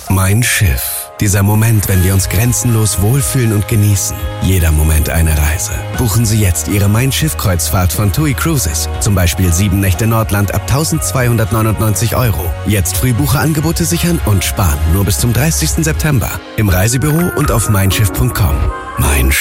Mein Schiff. Dieser Moment, wenn wir uns grenzenlos wohlfühlen und genießen. Jeder Moment eine Reise. Buchen Sie jetzt Ihre Mein Schiff-Kreuzfahrt von TUI Cruises. Zum Beispiel 7 Nächte Nordland ab 1.299 €. Jetzt Frühbucherangebote sichern und sparen. Nur bis zum 30. September. Im Reisebüro und auf meinschiff.com. Mein